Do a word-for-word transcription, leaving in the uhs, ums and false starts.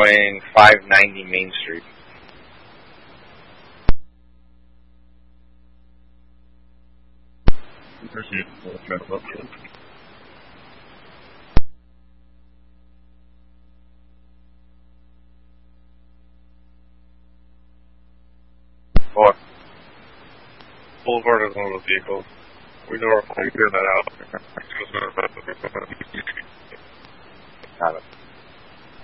showing five ninety Main Street. Appreciate it. What? Boulevard is one of those vehicles. We know we're figuring that out. Got it.